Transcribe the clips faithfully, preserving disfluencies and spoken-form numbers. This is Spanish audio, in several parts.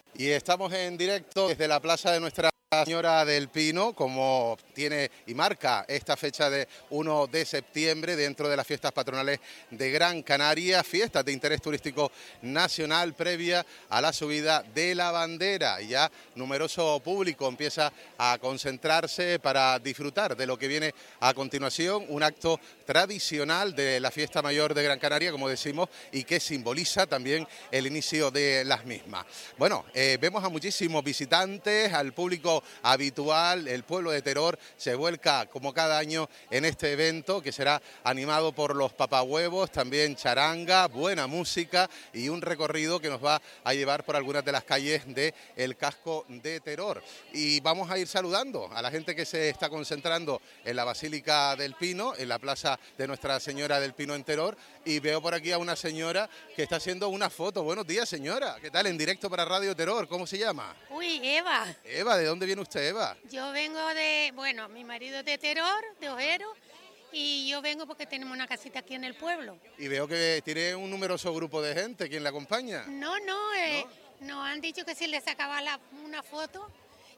Y estamos en directo desde la plaza de Nuestra Señora del Pino, como tiene y marca esta fecha de primero de septiembre dentro de las fiestas patronales de Gran Canaria, fiestas de interés turístico nacional previa a la subida de la bandera. Y ya numeroso público empieza a concentrarse para disfrutar de lo que viene a continuación, un acto tradicional de la fiesta mayor de Gran Canaria, como decimos, y que simboliza también el inicio de las mismas. Bueno, eh, vemos a muchísimos visitantes, al público habitual. El pueblo de Teror se vuelca como cada año en este evento que será animado por los papahuevos, también charanga, buena música y un recorrido que nos va a llevar por algunas de las calles del casco de Teror. Y vamos a ir saludando a la gente que se está concentrando en la Basílica del Pino, en la plaza de Nuestra Señora del Pino en Teror, y veo por aquí a una señora que está haciendo una foto. Buenos días, señora. ¿Qué tal? En directo para Radio Teror. ¿Cómo se llama? Uy, Eva. Eva, ¿de dónde viene usted, Eva? Yo vengo de, bueno, mi marido es de Teror, de Ojero, y yo vengo porque tenemos una casita aquí en el pueblo. Y veo que tiene un numeroso grupo de gente. ¿Quién la acompaña? No, no, eh, ¿No? nos han dicho que si le sacaba la, una foto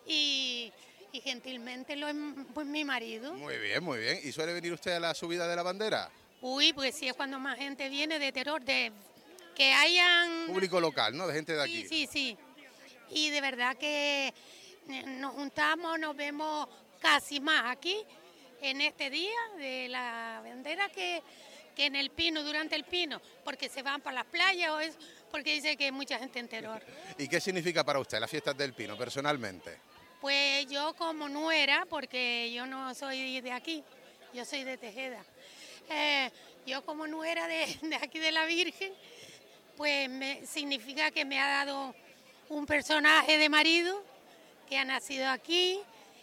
y, y gentilmente lo es pues, mi marido. Muy bien, muy bien. ¿Y suele venir usted a la subida de la bandera? Uy, pues sí, es cuando más gente viene de Teror, de que hayan... Público local, ¿no? De gente de aquí. Sí, sí, sí. Y de verdad que nos juntamos, nos vemos casi más aquí en este día de la bandera que, que en el Pino, durante el Pino, porque se van para las playas o es porque dice que hay mucha gente en Teror. ¿Y qué significa para usted las fiestas del Pino, personalmente? Pues yo como nuera, porque yo no soy de aquí, yo soy de Tejeda. Eh, yo como nuera de, de aquí de la Virgen, pues me, significa que me ha dado un personaje de marido que ha nacido aquí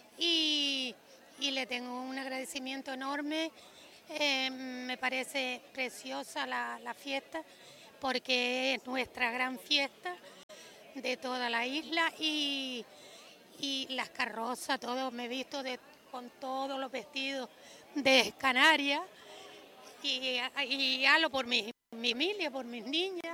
y, y le tengo un agradecimiento enorme. Eh, me parece preciosa la, la fiesta porque es nuestra gran fiesta de toda la isla y, y las carrozas, todo, me he visto de, con todos los vestidos de Canarias y, y hablo por mi, mi familia, por mis niñas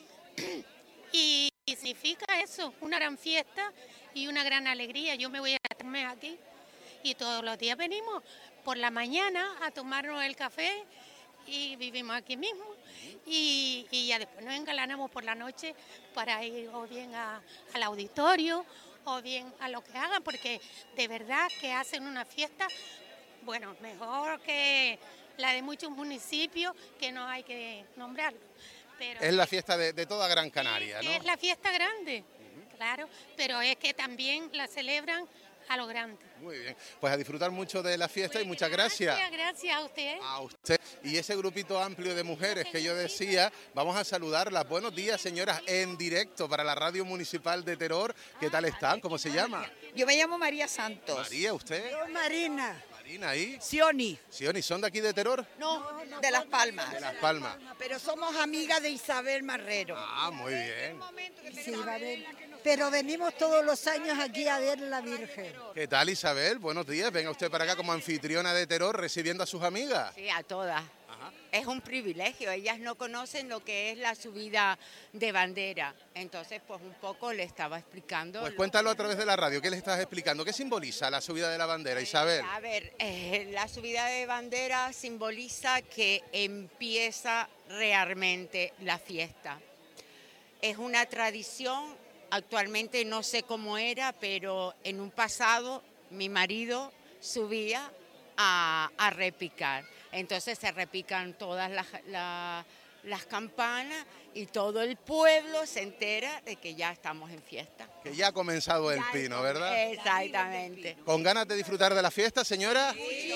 y significa eso, una gran fiesta y una gran alegría. Yo me voy a estarme aquí y todos los días venimos por la mañana a tomarnos el café y vivimos aquí mismo y, y ya después nos engalanamos por la noche para ir o bien a, al auditorio o bien a lo que hagan, porque de verdad que hacen una fiesta, bueno, mejor que la de muchos municipios que no hay que nombrarlo. Pero es la fiesta de, de toda Gran Canaria, es, ¿no? Es la fiesta grande, uh-huh. Claro, pero es que también la celebran a lo grande. Muy bien, pues a disfrutar mucho de la fiesta pues y muchas gracias. Gracias, gracias a usted. A usted. Y ese grupito amplio de mujeres que yo decía, vamos a saludarlas. Buenos días, señoras, en directo para la Radio Municipal de Teror. ¿Qué tal están? ¿Cómo se llama? Yo me llamo María Santos. María, ¿usted? Yo, Marina. Marina, ¿ahí? Sioni. Sioni, ¿son de aquí de Teror? No, no, de Las Palmas. De Las Palmas. Pero somos amigas de Isabel Marrero. Ah, muy bien. Sí, vale. Pero venimos todos los años aquí a ver la Virgen. ¿Qué tal, Isabel? Buenos días. Venga usted para acá como anfitriona de Teror, recibiendo a sus amigas. Sí, a todas. Ajá. Es un privilegio. Ellas no conocen lo que es la subida de bandera. Entonces, pues un poco le estaba explicando. Pues cuéntalo a través de la radio. ¿Qué le estás explicando? ¿Qué simboliza la subida de la bandera, Isabel? A ver, eh, la subida de bandera simboliza que empieza realmente la fiesta. Es una tradición. Actualmente no sé cómo era, pero en un pasado mi marido subía a, a repicar. Entonces se repican todas las, las, las campanas y todo el pueblo se entera de que ya estamos en fiesta. Que ya ha comenzado el ya Pino, es, ¿verdad? Exactamente. ¿Con ganas de disfrutar de la fiesta, señora? Sí.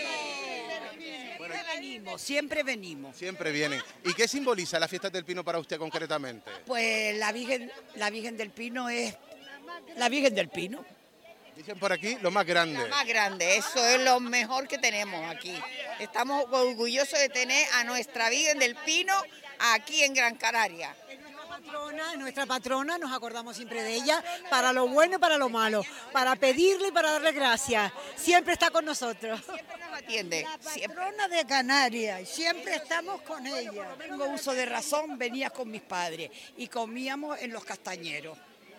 Siempre venimos, siempre venimos. Siempre vienen. ¿Y qué simboliza la fiesta del Pino para usted concretamente? Pues la Virgen, la Virgen del Pino es la Virgen del Pino. Dicen por aquí lo más grande. Lo más grande, eso es lo mejor que tenemos aquí. Estamos orgullosos de tener a nuestra Virgen del Pino aquí en Gran Canaria. Patrona, nuestra patrona, nos acordamos siempre de ella, para lo bueno y para lo malo, para pedirle y para darle gracias. Siempre está con nosotros. Siempre nos atiende. La patrona de Canarias, y siempre estamos con ella. Tengo uso de razón, venía con mis padres y comíamos en los castañeros.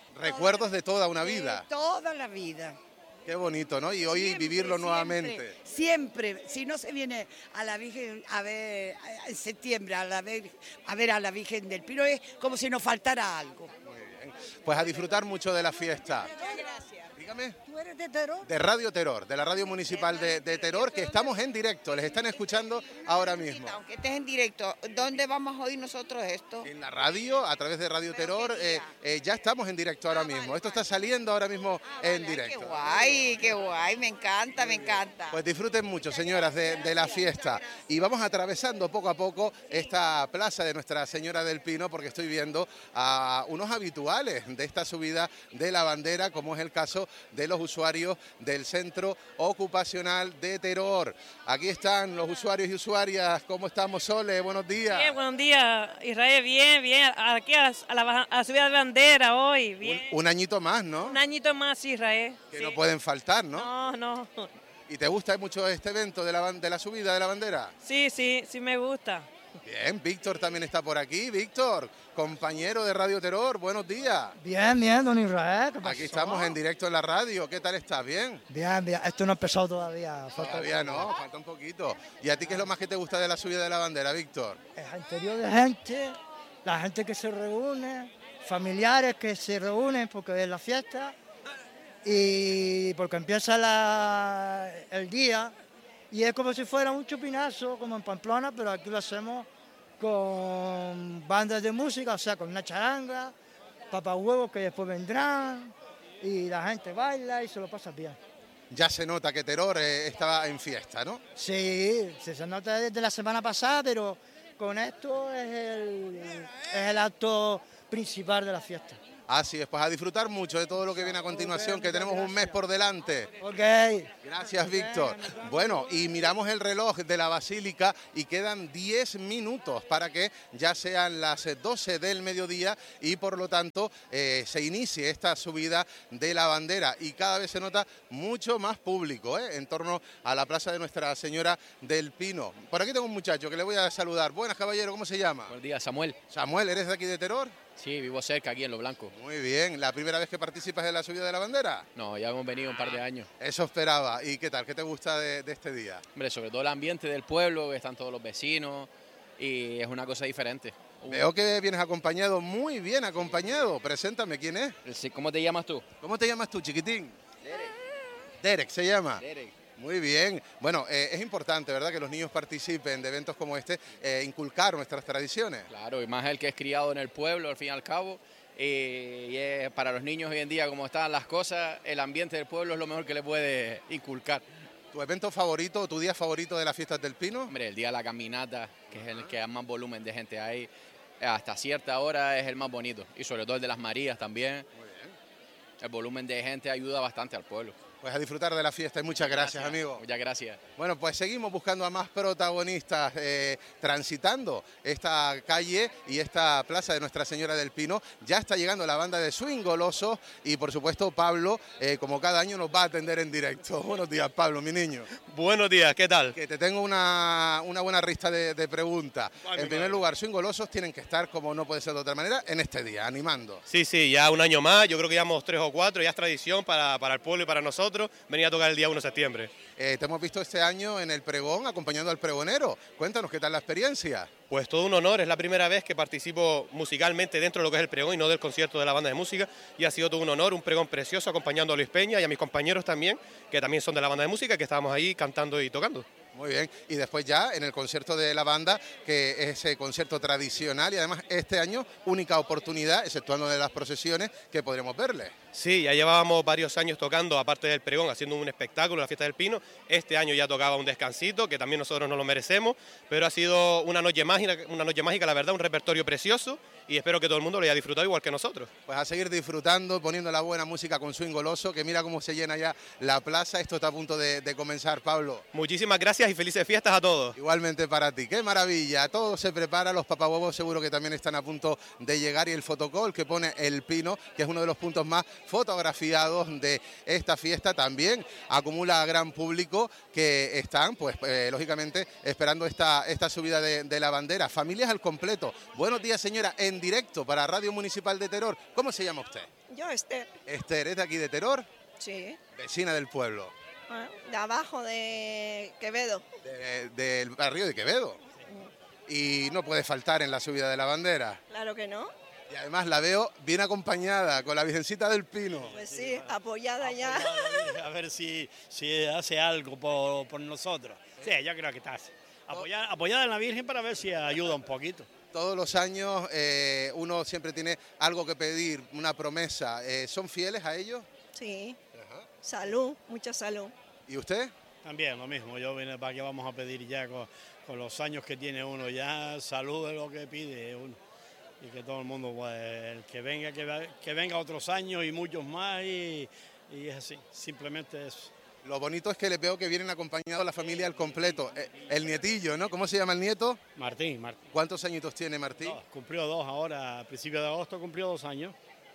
Recuerdos de toda una vida. De toda la vida. Qué bonito, ¿no? Y hoy Siempre, vivirlo siempre, nuevamente. Siempre, si no se viene a la Virgen a ver en septiembre a, la, a ver a la Virgen del Pino, es como si nos faltara algo. Muy bien. Pues a disfrutar mucho de la fiesta. Dígame. ¿Tú eres de Teror? De Radio Teror, de la radio municipal de, de Teror, que estamos en directo, les están escuchando ahora mismo. Aunque estés en directo, ¿dónde vamos a oír nosotros esto? En la radio, a través de Radio Teror, eh, eh, ya estamos en directo ahora mismo. Esto está saliendo ahora mismo en Qué directo. guay, qué guay, me encanta, me encanta. Pues disfruten mucho, señoras, de, de la fiesta. Y vamos atravesando poco a poco esta plaza de Nuestra Señora del Pino, porque estoy viendo a unos habituales de esta subida de la bandera, como es el caso de los usuarios del Centro Ocupacional de Teror. Aquí están los usuarios y usuarias. ¿Cómo estamos, Sole? Buenos días. Bien, buenos días, Israel, bien, bien. Aquí a, a, la, a la subida de bandera hoy, bien. Un, un añito más, ¿no? Un añito más, Israel. Que sí. no pueden faltar, ¿no? No, no. ¿Y te gusta mucho este evento de la, de la subida de la bandera? Sí, sí, sí me gusta. Bien, Víctor también está por aquí. Víctor, compañero de Radio Teror, buenos días. Bien, bien, don Israel. ¿Qué pasó? Aquí estamos en directo en la radio. ¿Qué tal estás? ¿Bien? Bien, bien. Esto no ha empezado todavía. Falta Todavía no, falta un poquito. ¿Y a ti qué es lo más que te gusta de la subida de la bandera, Víctor? El interior de gente, la gente que se reúne, familiares que se reúnen porque es la fiesta y porque empieza la, el día y es como si fuera un chupinazo, como en Pamplona, pero aquí lo hacemos con bandas de música, o sea, con una charanga, papahuevos que después vendrán y la gente baila y se lo pasa bien. Ya se nota que Teror eh, estaba en fiesta, ¿no? Sí, se nota desde la semana pasada, pero con esto es el, es el acto principal de la fiesta. Así es, pues a disfrutar mucho de todo lo que viene a continuación, que tenemos un mes por delante. Ok. Gracias, Víctor. Bueno, y miramos el reloj de la Basílica y quedan diez minutos para que ya sean las doce del mediodía y por lo tanto eh, se inicie esta subida de la bandera y cada vez se nota mucho más público ¿eh? en torno a la plaza de Nuestra Señora del Pino. Por aquí tengo un muchacho que le voy a saludar. Buenas, caballero, ¿cómo se llama? Buenos días, Samuel. Samuel, ¿eres de aquí de Teror? Sí, vivo cerca, aquí en Lo Blanco. Muy bien. ¿La primera vez que participas en la subida de la bandera? No, ya hemos venido un par de años. Eso esperaba. ¿Y qué tal? ¿Qué te gusta de, de este día? Hombre, sobre todo el ambiente del pueblo, que están todos los vecinos y es una cosa diferente. Veo que vienes acompañado, muy bien acompañado. Preséntame, ¿quién es? ¿Cómo te llamas tú? ¿Cómo te llamas tú, chiquitín? Derek. Derek se llama. Derek. Muy bien. Bueno, eh, es importante, ¿verdad?, que los niños participen de eventos como este, eh, inculcar nuestras tradiciones. Claro, y más el que es criado en el pueblo, al fin y al cabo. Y, y es, para los niños hoy en día, como están las cosas, el ambiente del pueblo es lo mejor que le puede inculcar. ¿Tu evento favorito, tu día favorito de las fiestas del Pino? Hombre, el día de la caminata, que es el que más volumen de gente hay, hasta cierta hora es el más bonito. Y sobre todo el de las Marías también. Muy bien. El volumen de gente ayuda bastante al pueblo. Pues a disfrutar de la fiesta y muchas gracias, gracias amigo. Muchas gracias. Bueno, pues seguimos buscando a más protagonistas eh, transitando esta calle y esta plaza de Nuestra Señora del Pino. Ya está llegando la banda de Swing Golosos y por supuesto Pablo, eh, como cada año, nos va a atender en directo. Buenos días, Pablo, mi niño. Buenos días, ¿qué tal? Que te tengo una, una buena lista de, de preguntas. Vale, en primer vale. lugar, Swing Golosos tienen que estar, como no puede ser de otra manera, en este día, animando. Sí, sí, ya un año más, yo creo que llevamos tres o cuatro, ya es tradición para, para el pueblo y para nosotros venir a tocar el día uno de septiembre. Eh, te hemos visto este año en el pregón, acompañando al pregonero. Cuéntanos, ¿qué tal la experiencia? Pues todo un honor, es la primera vez que participo musicalmente dentro de lo que es el pregón y no del concierto de la banda de música, y ha sido todo un honor, un pregón precioso acompañando a Luis Peña y a mis compañeros también, que también son de la banda de música, que estábamos ahí cantando y tocando. Muy bien, y después ya en el concierto de la banda, que es ese concierto tradicional y además este año única oportunidad, exceptuando de las procesiones, que podremos verle. Sí, ya llevábamos varios años tocando, aparte del pregón, haciendo un espectáculo, la fiesta del Pino. Este año ya tocaba un descansito, que también nosotros nos lo merecemos, pero ha sido una noche mágica, una noche mágica, la verdad, un repertorio precioso, y espero que todo el mundo lo haya disfrutado igual que nosotros. Pues a seguir disfrutando, poniendo la buena música con Swing Goloso, que mira cómo se llena ya la plaza. Esto está a punto de, de comenzar, Pablo. Muchísimas gracias y felices fiestas a todos. Igualmente para ti, qué maravilla, todo se prepara, los papahuevos seguro que también están a punto de llegar y el fotocall que pone el Pino, que es uno de los puntos más fotografiados de esta fiesta. También acumula gran público que están, pues eh, lógicamente, esperando esta, esta subida de, de la bandera. Familias al completo. Buenos días, señora, en directo para Radio Municipal de Teror. ¿Cómo se llama usted? Yo, Esther. Esther, ¿es de aquí de Teror? Sí. Vecina del pueblo. Ah, de abajo de Quevedo. De, del barrio de Quevedo. Y no puede faltar en la subida de la bandera. Claro que no. Y además la veo bien acompañada con la Virgencita del Pino. Pues sí, apoyada ya. A ver si, si hace algo por, por nosotros. Sí, yo creo que está así. Apoyada, apoyada en la Virgen para ver si ayuda un poquito. Todos los años eh, uno siempre tiene algo que pedir, una promesa. Eh, ¿Son fieles a ellos? Sí. Ajá. Salud, mucha salud. ¿Y usted? También lo mismo. Yo vine para que vamos a pedir ya con, con los años que tiene uno ya. Salud es lo que pide uno. Y que todo el mundo, pues, el que venga, que, que venga otros años y muchos más. Y, y es así, simplemente eso. Lo bonito es que les veo que vienen acompañados la familia al completo. El nietillo, ¿no? ¿Cómo se llama el nieto? Martín, Martín. ¿Cuántos añitos tiene Martín? Dos, cumplió dos ahora, a principios de agosto cumplió dos años.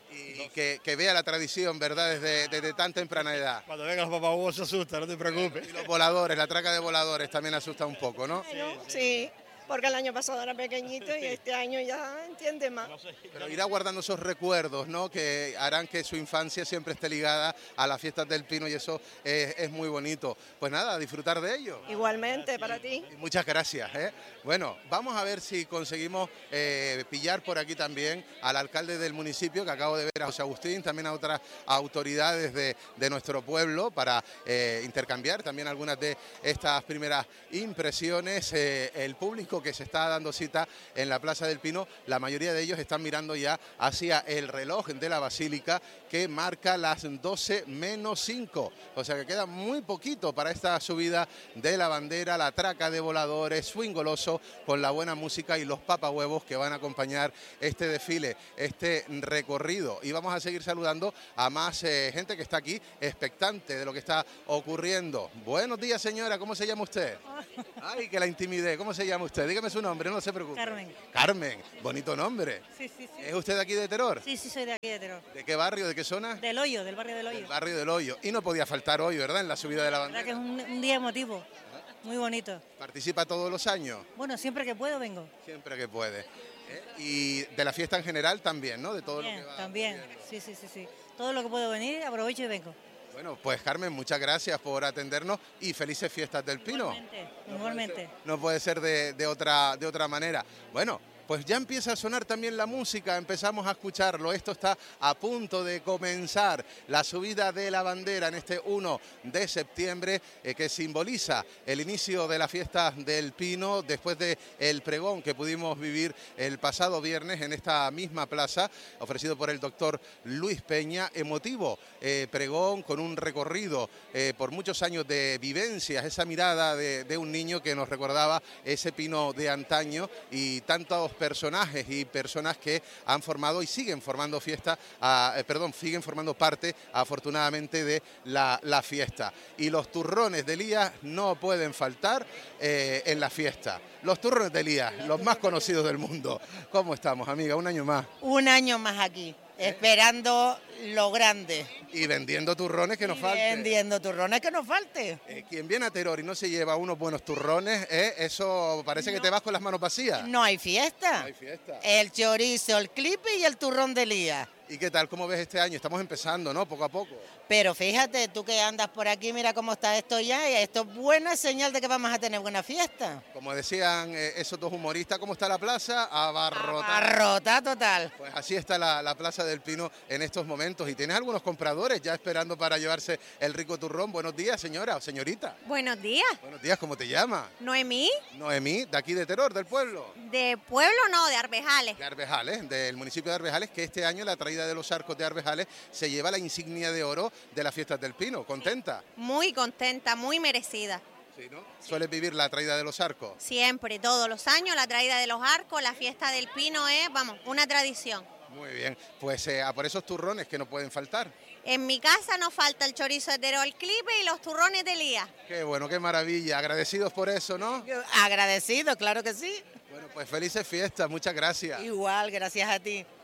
Y que, que vea la tradición, ¿verdad? Desde, desde tan temprana edad. Cuando vengan los papás se asusta, no te preocupes. Y los voladores, la traca de voladores también asusta un poco, ¿no? Bueno, sí, sí. Porque el año pasado era pequeñito y este año ya entiende más. Pero irá guardando esos recuerdos, ¿no? Que harán que su infancia siempre esté ligada a las fiestas del Pino y eso es, es muy bonito. Pues nada, a disfrutar de ello. Igualmente, para ti. Y muchas gracias, ¿eh? Bueno, vamos a ver si conseguimos eh, pillar por aquí también al alcalde del municipio, que acabo de ver a José Agustín, también a otras autoridades de, de nuestro pueblo para eh, intercambiar también algunas de estas primeras impresiones. Eh, el público que se está dando cita en la Plaza del Pino, la mayoría de ellos están mirando ya hacia el reloj de la Basílica que marca las doce menos cinco, o sea que queda muy poquito para esta subida de la bandera, la traca de voladores, swing goloso con la buena música y los papahuevos que van a acompañar este desfile, este recorrido. Y vamos a seguir saludando a más eh, gente que está aquí expectante de lo que está ocurriendo. Buenos días, señora, ¿cómo se llama usted? Ay, que la intimidé, ¿cómo se llama usted? Dígame su nombre, no se preocupe. Carmen. Carmen, bonito nombre. Sí, sí, sí. ¿Es usted de aquí de Teror? Sí, sí, soy de aquí de Teror. ¿De qué barrio, de qué zona? Del Hoyo, del barrio del Hoyo. Del barrio del Hoyo. Y no podía faltar hoy, ¿verdad? En la subida de la La bandera. verdad que es un, un día emotivo, muy bonito. ¿Participa todos los años? Bueno, siempre que puedo vengo. Siempre que puede. ¿Eh? Y de la fiesta en general también, ¿no? De todo También, lo que va. también. Sí, sí, sí, sí. Todo lo que puedo venir, aprovecho y vengo. Bueno, pues Carmen, muchas gracias por atendernos y felices fiestas del Pino. Igualmente, igualmente. No puede ser de, de, otra, de otra manera. Bueno, pues ya empieza a sonar también la música, empezamos a escucharlo. Esto está a punto de comenzar, la subida de la bandera en este uno de septiembre, eh, que simboliza el inicio de la fiesta del Pino, después del pregón que pudimos vivir el pasado viernes en esta misma plaza, ofrecido por el doctor Luis Peña. Emotivo eh, pregón con un recorrido eh, por muchos años de vivencias, esa mirada de, de un niño que nos recordaba ese Pino de antaño y tantos personajes y personas que han formado y siguen formando fiesta, uh, eh, perdón, siguen formando parte afortunadamente de la, la fiesta. Y los turrones de Elías no pueden faltar eh, en la fiesta. Los turrones de Elías, los más conocidos del mundo. ¿Cómo estamos, amiga? Un año más. Un año más aquí, esperando lo grande. Y vendiendo turrones que nos falte. Vendiendo turrones que nos falte. Eh, quien viene a Teror y no se lleva unos buenos turrones, eh, eso parece no. que te vas con las manos vacías. No hay fiesta. No hay fiesta. El chorizo, el clipe y el turrón de Elías. ¿Y qué tal? ¿Cómo ves este año? Estamos empezando, ¿no? Poco a poco. Pero fíjate, tú que andas por aquí, mira cómo está esto ya, y esto es buena señal de que vamos a tener buena fiesta. Como decían eh, esos dos humoristas, ¿cómo está la plaza? Abarrotada. Abarrotada total. Pues así está la, la Plaza del Pino en estos momentos. Y tienes algunos compradores ya esperando para llevarse el rico turrón. Buenos días, señora o señorita. Buenos días. Buenos días, ¿cómo te llamas? Noemí. Noemí, de aquí de Teror, del pueblo. De pueblo no, de Arbejales. De Arbejales, del municipio de Arbejales, que este año la traída de los arcos de Arbejales se lleva la insignia de oro de las fiestas del Pino. ¿Contenta? Muy contenta, muy merecida. Sí, ¿no? ¿Sueles vivir la traída de los arcos? Siempre, todos los años, la traída de los arcos, la fiesta del Pino es, vamos, una tradición. Muy bien, pues eh, a por esos turrones que no pueden faltar. En mi casa no falta el chorizo de Teror, el clipe y los turrones de Elías. Qué bueno, qué maravilla. Agradecidos por eso, ¿no? Agradecido, claro que sí. Bueno, pues felices fiestas, muchas gracias. Igual, gracias a ti.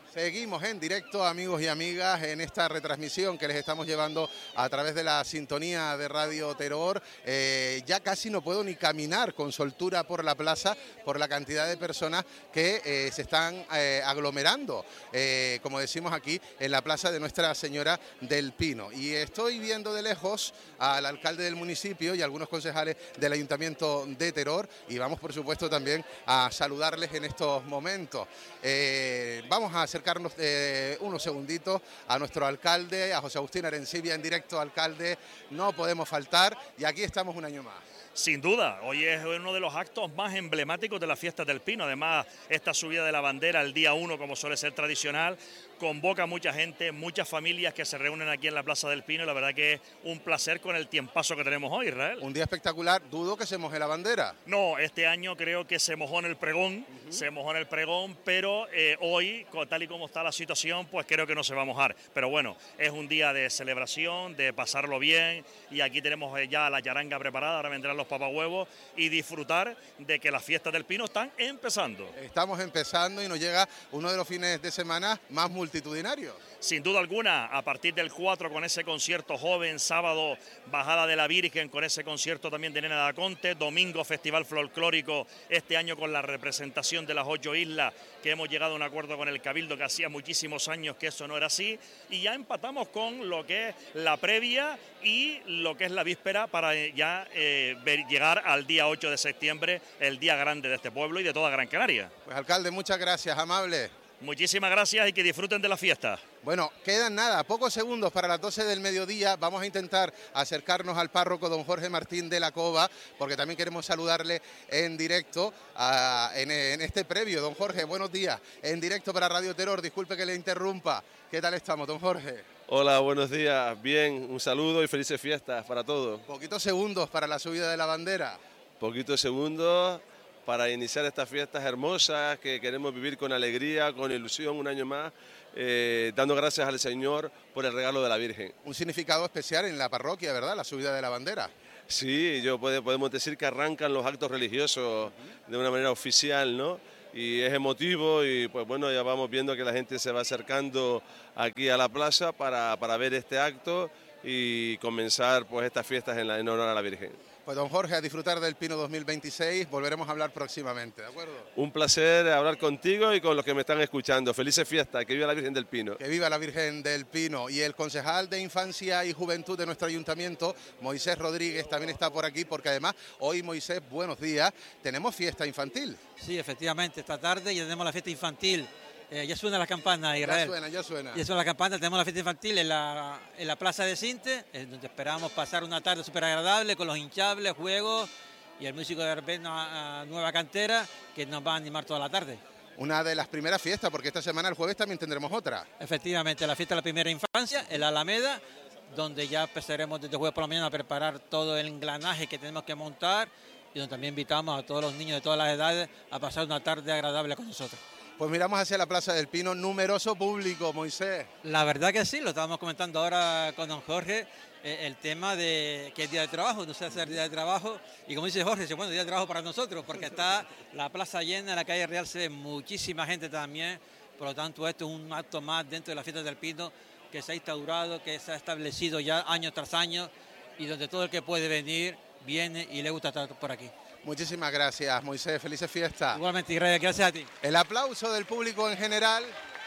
Seguimos en directo, amigos y amigas, en esta retransmisión que les estamos llevando a través de la sintonía de Radio Terror. Eh, ya casi no puedo ni caminar con soltura por la plaza por la cantidad de personas que eh, se están eh, aglomerando, eh, como decimos aquí, en la plaza de Nuestra Señora del Pino. Y estoy viendo de lejos al alcalde del municipio y algunos concejales del Ayuntamiento de Terror, y vamos, por supuesto, también a saludarles en estos momentos. Eh, vamos a hacer acercarnos eh, unos segunditos a nuestro alcalde, a José Agustín Arencibia, en directo. Alcalde, no podemos faltar y aquí estamos un año más. Sin duda, hoy es uno de los actos más emblemáticos de las fiestas del Pino. Además, esta subida de la bandera el día uno, como suele ser tradicional, convoca a mucha gente, muchas familias que se reúnen aquí en la Plaza del Pino, y la verdad que es un placer con el tiempazo que tenemos hoy, Israel. Un día espectacular, dudo que se moje la bandera. No, este año creo que se mojó en el pregón, uh-huh. se mojó en el pregón, pero eh, hoy, tal y como está la situación, pues creo que no se va a mojar. Pero bueno, es un día de celebración, de pasarlo bien, y aquí tenemos ya la charanga preparada, ahora vendrán los papahuevos, y disfrutar de que las fiestas del Pino están empezando. Estamos empezando y nos llega uno de los fines de semana más multitudinarios. Sin duda alguna, a partir del cuatro con ese concierto joven, sábado Bajada de la Virgen con ese concierto también de Nena da Conte, domingo Festival Folclórico, este año con la representación de las ocho islas, que hemos llegado a un acuerdo con el Cabildo, que hacía muchísimos años que eso no era así, y ya empatamos con lo que es la previa y lo que es la víspera para ya eh, ver, llegar al día ocho de septiembre, el día grande de este pueblo y de toda Gran Canaria. Pues alcalde, muchas gracias, amable. Muchísimas gracias y que disfruten de la fiesta. Bueno, quedan nada, pocos segundos para las doce del mediodía. Vamos a intentar acercarnos al párroco don Jorge Martín de la Cova, porque también queremos saludarle en directo a, en, en este previo. Don Jorge, buenos días, en directo para Radio Terror. Disculpe que le interrumpa. ¿Qué tal estamos, don Jorge? Hola, buenos días. Bien, un saludo y felices fiestas para todos. Poquitos segundos para la subida de la bandera. Poquitos segundos para iniciar estas fiestas hermosas que queremos vivir con alegría, con ilusión un año más, eh, dando gracias al Señor por el regalo de la Virgen. Un significado especial en la parroquia, ¿verdad?, la subida de la bandera. Sí, yo puede, podemos decir que arrancan los actos religiosos de una manera oficial, ¿no? Y es emotivo y pues bueno, ya vamos viendo que la gente se va acercando aquí a la plaza para, para ver este acto y comenzar pues estas fiestas en, la, en honor a la Virgen. Pues don Jorge, a disfrutar del Pino dos mil veintiséis, volveremos a hablar próximamente, ¿de acuerdo? Un placer hablar contigo y con los que me están escuchando. Felices fiestas, que viva la Virgen del Pino. Que viva la Virgen del Pino. Y el concejal de Infancia y Juventud de nuestro ayuntamiento, Moisés Rodríguez, también está por aquí, porque además hoy, Moisés, buenos días, tenemos fiesta infantil. Sí, efectivamente, esta tarde ya tenemos la fiesta infantil. Eh, ya suena la campana, Israel. Ya suena, ya suena. Ya suena la campana, tenemos la fiesta infantil en la, en la Plaza de Sinte, en donde esperamos pasar una tarde súper agradable con los hinchables, juegos y el músico de repente a, a Nueva Cantera, que nos va a animar toda la tarde. Una de las primeras fiestas, porque esta semana, el jueves, también tendremos otra. Efectivamente, la fiesta de la primera infancia, en la Alameda, donde ya empezaremos desde jueves por la mañana a preparar todo el engranaje que tenemos que montar, y donde también invitamos a todos los niños de todas las edades a pasar una tarde agradable con nosotros. Pues miramos hacia la Plaza del Pino, numeroso público, Moisés. La verdad que sí, lo estábamos comentando ahora con don Jorge, eh, el tema de que es día de trabajo, no se hace el día de trabajo, y como dice Jorge, dice, bueno, día de trabajo para nosotros, porque está la plaza llena, en la calle Real se ve muchísima gente también, por lo tanto esto es un acto más dentro de la fiesta del Pino, que se ha instaurado, que se ha establecido ya año tras año, y donde todo el que puede venir, viene y le gusta estar por aquí. Muchísimas gracias, Moisés. Felices fiestas. Igualmente, Israel, gracias a ti. El aplauso del público en general,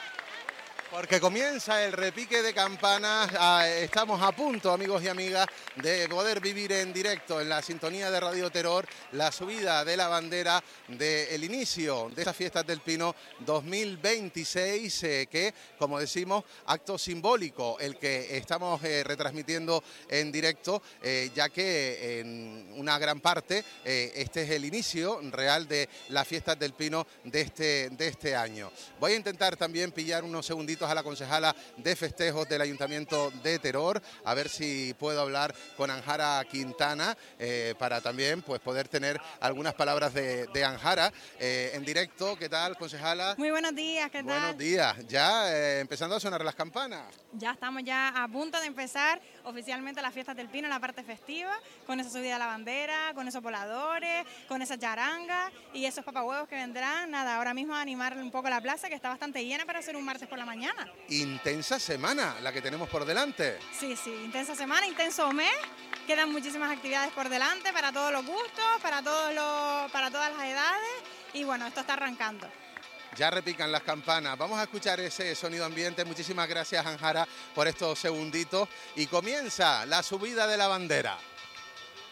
porque comienza el repique de campanas. Estamos a punto, amigos y amigas, de poder vivir en directo en la sintonía de Radio Terror la subida de la bandera del inicio de estas fiestas del Pino dos mil veintiséis, eh, que, como decimos, acto simbólico el que estamos eh, retransmitiendo en directo, eh, ya que en una gran parte eh, este es el inicio real de las fiestas del Pino de este, de este año. Voy a intentar también pillar unos segunditos atentos a la concejala de festejos del Ayuntamiento de Teror, a ver si puedo hablar con Anjara Quintana eh, para también pues poder tener algunas palabras de, de Anjara eh, en directo. ¿Qué tal, concejala? Muy buenos días, ¿qué tal? Buenos días, ya eh, empezando a sonar las campanas. Ya estamos ya a punto de empezar oficialmente las fiestas del Pino en la parte festiva, con esa subida de la bandera, con esos voladores, con esas charangas y esos papahuevos que vendrán. Nada, ahora mismo a animar un poco la plaza, que está bastante llena para hacer un martes por la mañana. Intensa semana la que tenemos por delante. Sí, sí, intensa semana, intenso mes. Quedan muchísimas actividades por delante para todos los gustos, para, todos los, para todas las edades y bueno, esto está arrancando. Ya repican las campanas. Vamos a escuchar ese sonido ambiente. Muchísimas gracias, Anjara, por estos segunditos. Y comienza la subida de la bandera.